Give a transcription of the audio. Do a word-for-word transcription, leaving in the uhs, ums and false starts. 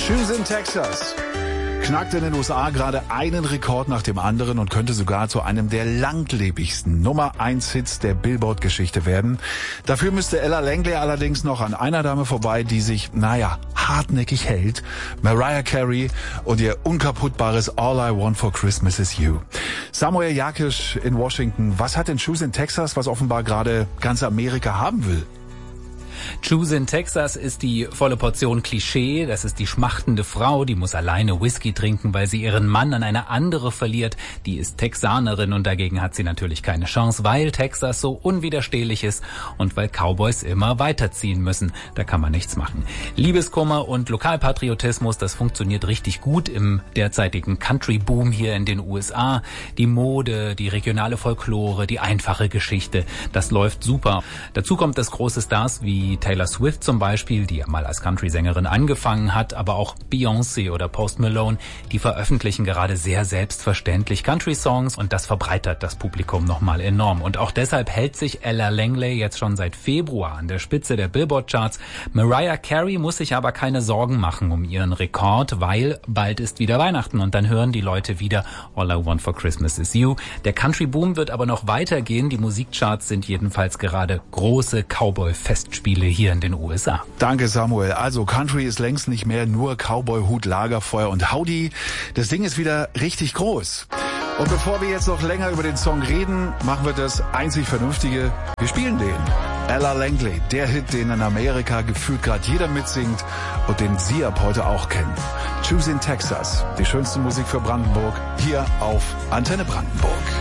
Choose in Texas knackt in den U S A gerade einen Rekord nach dem anderen und könnte sogar zu einem der langlebigsten Nummer eins Hits der Billboard-Geschichte werden. Dafür müsste Ella Langley allerdings noch an einer Dame vorbei, die sich, naja, hartnäckig hält. Mariah Carey und ihr unkaputtbares All I Want for Christmas is You. Samuel Jakisch in Washington. Was hat denn Choose in Texas, was offenbar gerade ganz Amerika haben will? Choose in Texas ist die volle Portion Klischee. Das ist die schmachtende Frau, die muss alleine Whisky trinken, weil sie ihren Mann an eine andere verliert. Die ist Texanerin und dagegen hat sie natürlich keine Chance, weil Texas so unwiderstehlich ist und weil Cowboys immer weiterziehen müssen. Da kann man nichts machen. Liebeskummer und Lokalpatriotismus, das funktioniert richtig gut im derzeitigen Country-Boom hier in den U S A. Die Mode, die regionale Folklore, die einfache Geschichte, das läuft super. Dazu kommt, dass große Stars wie Taylor Swift zum Beispiel, die ja mal als Country-Sängerin angefangen hat, aber auch Beyoncé oder Post Malone, die veröffentlichen gerade sehr selbstverständlich Country-Songs und das verbreitert das Publikum nochmal enorm. Und auch deshalb hält sich Ella Langley jetzt schon seit Februar an der Spitze der Billboard-Charts. Mariah Carey muss sich aber keine Sorgen machen um ihren Rekord, weil bald ist wieder Weihnachten und dann hören die Leute wieder All I Want for Christmas is You. Der Country-Boom wird aber noch weitergehen. Die Musikcharts sind jedenfalls gerade große Cowboy-Festspiele hier in den U S A. Danke, Samuel. Also Country ist längst nicht mehr nur Cowboy-Hut, Lagerfeuer und Howdy. Das Ding ist wieder richtig groß. Und bevor wir jetzt noch länger über den Song reden, machen wir das einzig Vernünftige. Wir spielen den. Ella Langley, der Hit, den in Amerika gefühlt gerade jeder mitsingt und den Sie ab heute auch kennen. Choose in Texas, die schönste Musik für Brandenburg, hier auf Antenne Brandenburg.